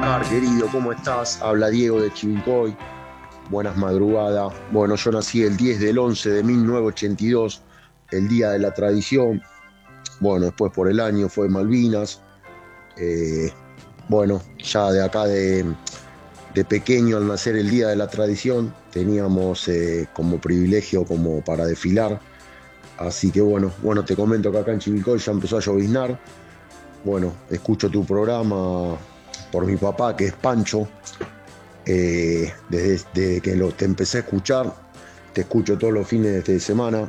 Oscar, querido, ¿cómo estás? Habla Diego de Chivilcoy. Buenas madrugadas. Bueno, yo nací el 10 del 11 de 1982, el día de la tradición. Bueno, después por el año fue Malvinas. Eh, bueno, ya de acá de pequeño, al nacer el día de la tradición, teníamos como privilegio como para desfilar. Así que bueno, te comento que acá en Chivilcoy ya empezó a lloviznar. Bueno, escucho tu programa por mi papá, que es Pancho. Desde que te empecé a escuchar, te escucho todos los fines de semana.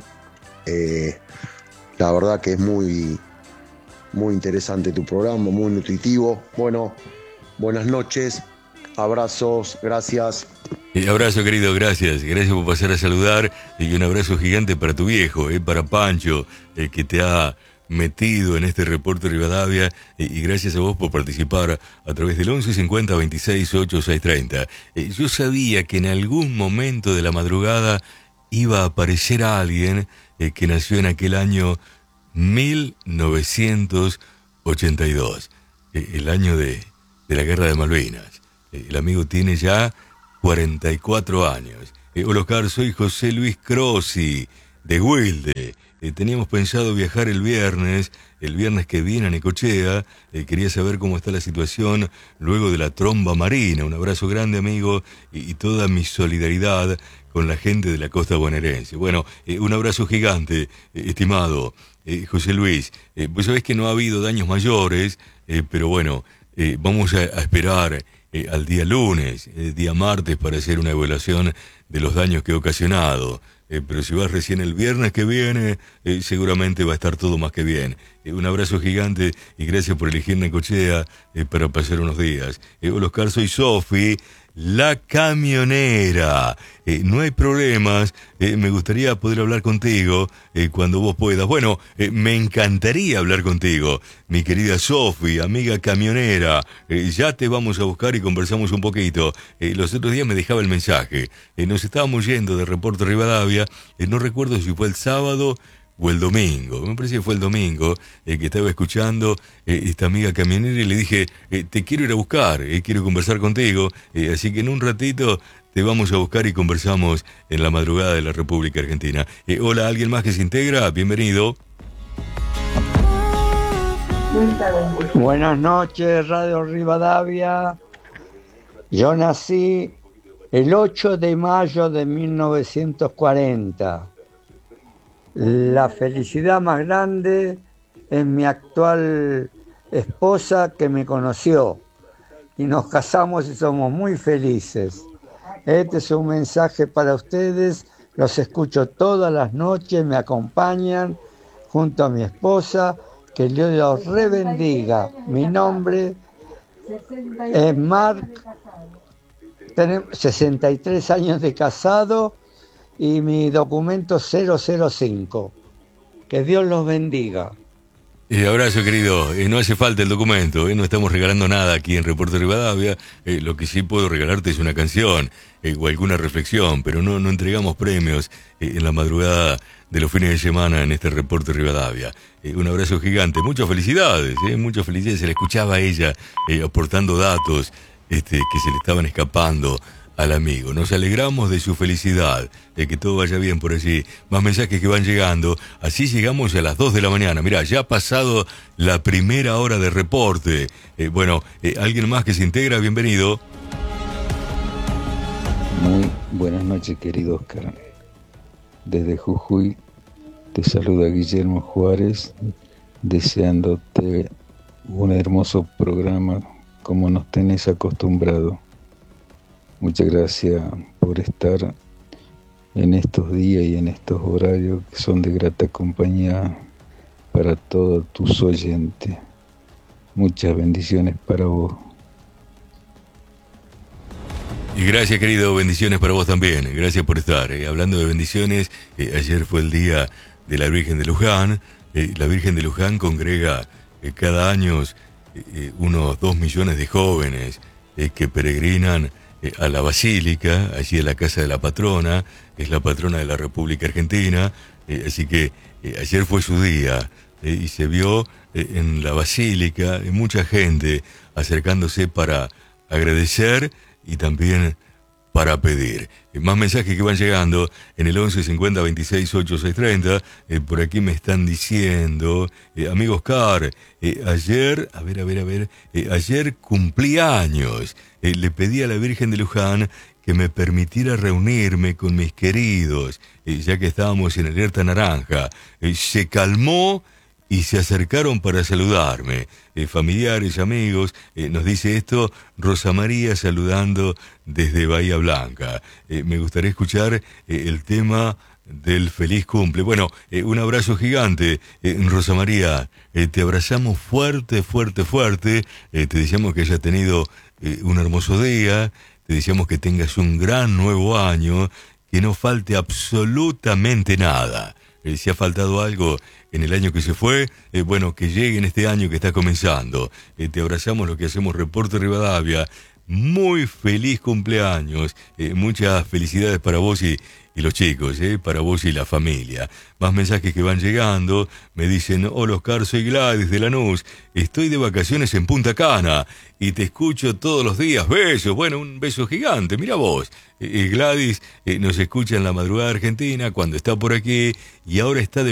La verdad que es muy, muy interesante tu programa, muy nutritivo. Bueno, buenas noches, abrazos, gracias. Abrazo, querido, gracias. Gracias por pasar a saludar. Y un abrazo gigante para tu viejo, para Pancho, que te ha metido en este reporte Rivadavia, y gracias a vos por participar a través del 11 50 26 8 6 30. Yo sabía que en algún momento de la madrugada iba a aparecer alguien que nació en aquel año 1982, el año de la Guerra de Malvinas. El amigo tiene ya 44 años. Hola, Oscar, soy José Luis Crossi, de Wilde. Teníamos pensado viajar el viernes que viene a Necochea. Quería saber cómo está la situación luego de la tromba marina. Un abrazo grande, amigo, y toda mi solidaridad con la gente de la costa bonaerense. Bueno, un abrazo gigante, estimado José Luis. Pues sabés que no ha habido daños mayores, pero bueno, vamos a esperar al día lunes, día martes, para hacer una evaluación de los daños que ha ocasionado. Pero si vas recién el viernes que viene, seguramente va a estar todo más que bien. Un abrazo gigante y gracias por elegir Necochea para pasar unos días. Hola, Oscar, soy Sofi, la camionera. No hay problemas, me gustaría poder hablar contigo cuando vos puedas. Bueno, me encantaría hablar contigo, mi querida Sofi, amiga camionera. Ya te vamos a buscar y conversamos un poquito. Los otros días me dejaba el mensaje. Nos estábamos yendo de Reporte Rivadavia, no recuerdo si fue el sábado o el domingo, me parece que fue el domingo, que estaba escuchando esta amiga camionera y le dije, te quiero ir a buscar, quiero conversar contigo, así que en un ratito te vamos a buscar y conversamos en la madrugada de la República Argentina. Hola, ¿alguien más que se integra? Bienvenido. Buenas noches, Radio Rivadavia. Yo nací el 8 de mayo de 1940. La felicidad más grande es mi actual esposa, que me conoció y nos casamos y somos muy felices. Este es un mensaje para ustedes, los escucho todas las noches, me acompañan junto a mi esposa, que Dios los rebendiga. Mi nombre es Marc, tenemos 63 años de casado y mi documento 005. Que Dios los bendiga. Abrazo, querido. No hace falta el documento, no estamos regalando nada aquí en Reporte Rivadavia. Lo que sí puedo regalarte es una canción o alguna reflexión, pero no entregamos premios en la madrugada de los fines de semana en este Reporte Rivadavia. Un abrazo gigante, muchas felicidades, muchas felicidades. Se le escuchaba a ella aportando datos que se le estaban escapando al amigo. Nos alegramos de su felicidad, de que todo vaya bien por allí. Más mensajes que van llegando. Así llegamos a las 2 de la mañana. Mirá, ya ha pasado la primera hora de reporte. Alguien más que se integra, bienvenido. Muy buenas noches, querido Oscar. Desde Jujuy te saluda Guillermo Juárez, deseándote un hermoso programa como nos tenés acostumbrado. Muchas gracias por estar en estos días y en estos horarios que son de grata compañía para todos tus oyentes. Muchas bendiciones para vos. Y gracias, querido, bendiciones para vos también. Gracias por estar. Hablando de bendiciones, ayer fue el día de la Virgen de Luján. La Virgen de Luján congrega cada año unos 2 millones de jóvenes que peregrinan a la Basílica, allí a la casa de la patrona, es la patrona de la República Argentina, así que ayer fue su día, y se vio en la Basílica mucha gente acercándose para agradecer y también para pedir. Más mensajes que van llegando en el 11 50 26 8 630. Por aquí me están diciendo, amigo Oscar, ayer, ayer cumplí años. Le pedí a la Virgen de Luján que me permitiera reunirme con mis queridos, ya que estábamos en alerta naranja. Se calmó y se acercaron para saludarme. Familiares, amigos, nos dice esto Rosa María saludando desde Bahía Blanca. Me gustaría escuchar el tema del feliz cumple. Bueno, un abrazo gigante, Rosa María. Te abrazamos fuerte, fuerte, fuerte. Te deseamos que hayas tenido un hermoso día. Te deseamos que tengas un gran nuevo año, que no falte absolutamente nada. Si ha faltado algo en el año que se fue, bueno, que llegue en este año que está comenzando. Te abrazamos lo que hacemos Reporte Rivadavia. Muy feliz cumpleaños. Muchas felicidades para vos y los chicos, para vos y la familia. Más mensajes que van llegando. Me dicen, hola Oscar, soy Gladys de Lanús. Estoy de vacaciones en Punta Cana y te escucho todos los días. Besos. Bueno, un beso gigante. Mira vos. Gladys nos escucha en la madrugada argentina cuando está por aquí y ahora está de